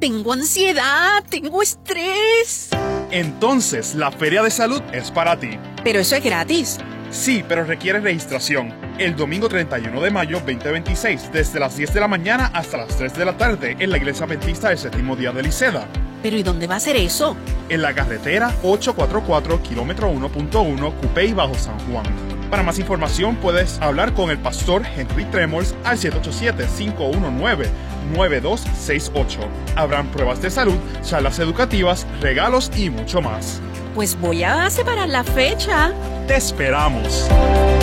tengo ansiedad, tengo estrés. Entonces, la Feria de Salud es para ti. Pero eso es gratis. Sí, pero requiere registración. El domingo 31 de mayo 2026, desde las 10 de la mañana hasta las 3 de la tarde, en la Iglesia Adventista del Séptimo Día de Liceda. ¿Pero y dónde va a ser eso? En la carretera 844, kilómetro 1.1, Cupey, Bajo San Juan. Para más información puedes hablar con el pastor Henry Tremols al 787-519-9268. Habrán pruebas de salud, charlas educativas, regalos y mucho más. Pues voy a separar la fecha. ¡Te esperamos!